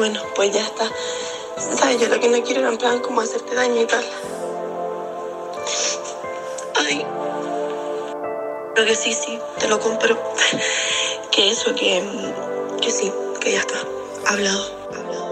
bueno, pues ya está. ¿Sabes? Yo lo que no quiero era en plan como hacerte daño y tal. Ay, creo que sí, te lo compro. Que eso, que sí, que ya está. Hablado.